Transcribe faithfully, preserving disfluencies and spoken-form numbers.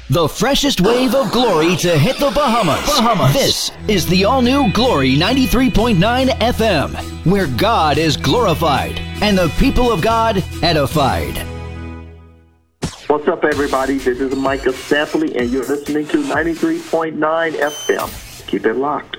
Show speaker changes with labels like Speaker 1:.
Speaker 1: The freshest wave of glory to hit the Bahamas. Bahamas. This is the all-new Glory ninety-three point nine F M, where God is glorified and the people of God edified.
Speaker 2: What's up, everybody? This is Micah Sampley, and you're listening to ninety-three point nine F M. Keep it locked.